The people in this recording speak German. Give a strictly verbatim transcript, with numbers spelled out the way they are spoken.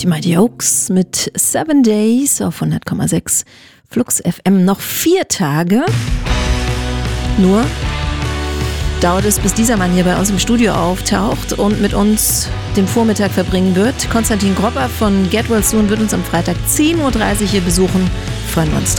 Die Mighty Oaks mit Seven Days auf hundert Komma sechs Flux F M. Noch vier Tage nur dauert es, bis dieser Mann hier bei uns im Studio auftaucht und mit uns den Vormittag verbringen wird. Konstantin Gropper von Get Well Soon wird uns am Freitag zehn Uhr dreißig hier besuchen. Freuen wir uns drauf.